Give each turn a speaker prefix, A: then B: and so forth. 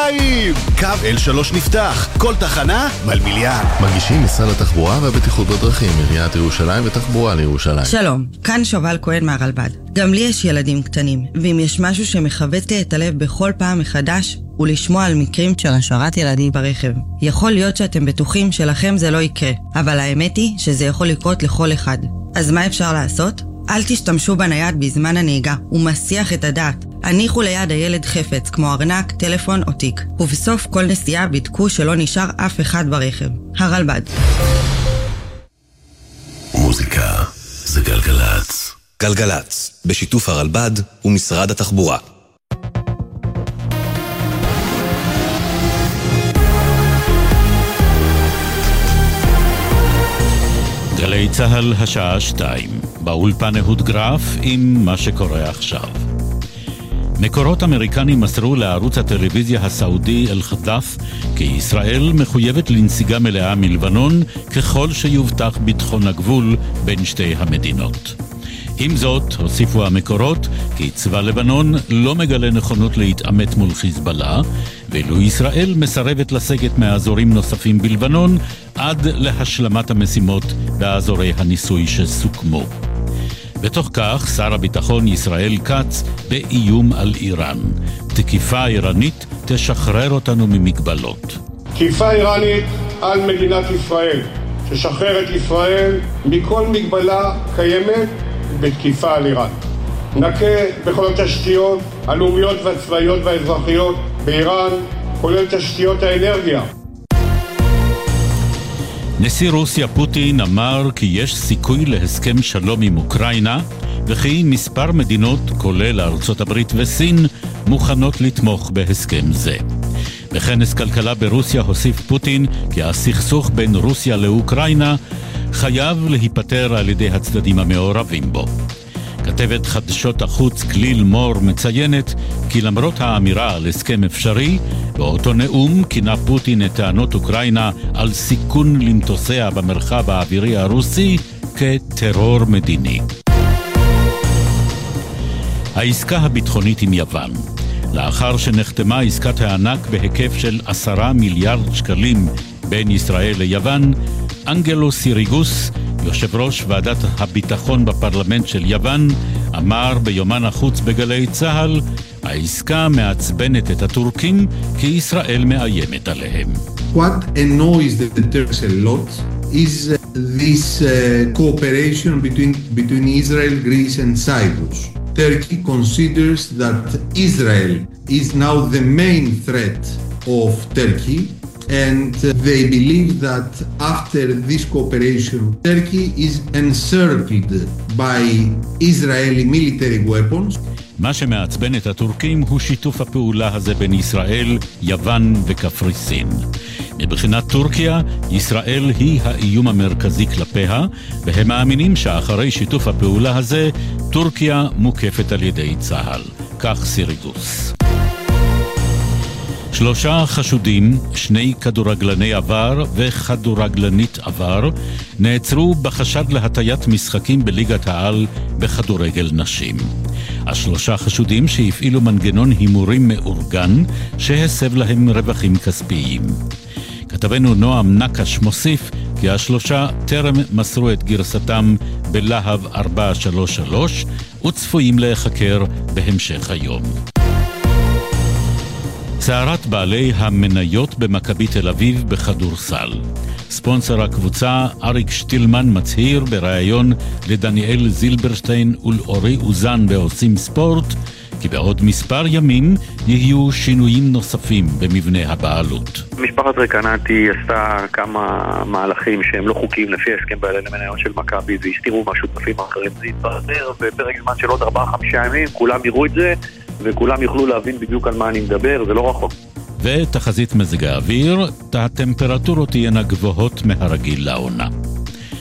A: ירושלים! קו L3 נפתח, כל תחנה מלמיליאן.
B: מגישים משרד התחבורה והבטיחות בדרכים, עיריית ירושלים ותחבורה לירושלים.
C: שלום, כאן שובל כהן מהרלב"ד. גם לי יש ילדים קטנים, ואם יש משהו שמחווט לי את הלב בכל פעם מחדש, הוא לשמוע על מקרים של השארת ילדים ברכב. יכול להיות שאתם בטוחים שלכם זה לא יקרה, אבל האמת היא שזה יכול לקרות לכל אחד. אז מה אפשר לעשות? אל תשתמשו בנייד בזמן הנהיגה, הוא מסיח את הדעת. הניחו ליד הילד חפץ, כמו ארנק, טלפון או תיק. ובסוף כל נסיעה בדקו שלא נשאר אף אחד ברכב. הרלב"ד.
D: מוזיקה זה גלגלץ. גלגלץ, בשיתוף הרלב"ד ומשרד התחבורה.
E: גלי צהל השעה 2, באולפן אהוד גרף עם מה שקורה עכשיו. מקורות אמריקנים מסרו לערוץ הטלוויזיה הסעודי אל-חדף כי ישראל מחויבת לנסיגה מלאה מלבנון ככל שיובטח ביטחון הגבול בין שתי המדינות. עם זאת, הוסיפו המקורות כי צבא לבנון לא מגלה נכונות להתעמת מול חיזבאללה, ואילו ישראל מסרבת לסגת מאזורים נוספים בלבנון עד להשלמת המשימות באזורי הניסוי שסוכמו. בתוך כך, שר הביטחון ישראל כץ באיום על איראן. תקיפה איראנית תשחרר אותנו ממגבלות.
F: תקיפה איראנית על מדינת ישראל, תשחרר את ישראל מכל מגבלה קיימת בתקיפה על איראן. נקה בכל התשתיות הלאומיות והצבאיות והאזרחיות באיראן, כולל תשתיות האנרגיה.
E: נשיא רוסיה פוטין אמר כי יש סיכוי להסכם שלום עם אוקראינה, וכי מספר מדינות, כולל ארצות הברית וסין, מוכנות לתמוך בהסכם זה. בכנס כלכלה ברוסיה הוסיף פוטין כי הסכסוך בין רוסיה לאוקראינה חייב להיפטר על ידי הצדדים המעורבים בו. כתבת חדשות החוץ כליל מור מציינת כי למרות האמירה על הסכם אפשרי, באותו נאום כינה פוטין את טענות אוקראינה על סיכון למטוסיה במרחב האווירי הרוסי כטרור מדיני. העסקה הביטחונית עם יוון. לאחר שנחתמה עסקת הענק בהיקף של 10 מיליארד שקלים בין ישראל ליוון, אנגלו סיריגוס, יושב ראש ועדת הביטחון בפרלמנט של יוון, אמר ביומן החוץ בגלי צהל, העסקה מעצבנת את הטורקים כי ישראל מאיימת עליהם.
G: What annoys the Turks a lot is this cooperation between Israel, Greece and Cyprus. Turkey considers that Israel is now the main threat of Turkey, and they believe that after this cooperation, Turkey is encircled by Israeli military weapons.
E: מה שמעצבן את הטורקים הוא שיתוף הפעולה הזה בין ישראל, יוון וקפריסין. מבחינת טורקיה, ישראל היא האיום המרכזי כלפיה, והם מאמינים שאחרי שיתוף הפעולה הזה, טורקיה מוקפת על ידי צה"ל. כך סיריגוס. 3 חשודים, 2 כדורגלני עבר וכדורגלנית עבר, נעצרו בחשד להטיית משחקים בליגת העל בכדורגל נשים. 3 חשודים שהפעילו מנגנון הימורים מאורגן שהסב להם רווחים כספיים. כתבנו נועם נקש מוסיף כי 3 טרם מסרו את גרסתם בלהב 433 וצפויים להיחקר בהמשך היום. צערת בעלי המניות במכבי תל אביב בכדורסל. ספונסר הקבוצה אריק שטילמן מצהיר בראיון לדניאל זילברשטיין ולאורי אוזן בעושים ספורט כי בעוד מספר ימים יהיו שינויים נוספים במבנה הבעלות.
H: משפחת רקנטי עשתה כמה מהלכים שהם לא חוקיים לפי הסכם בעלי המניות של מכבי והסתירו מהשותפים האחרים. זה יתברר בפרק זמן של עוד 4-5 ימים, כולם יראו את זה וכולם יוכלו להבין בדיוק על מה אני מדבר, זה לא רחוק.
E: ותחזית מזג האוויר, הטמפרטורות תהיינה גבוהות מהרגיל לעונה.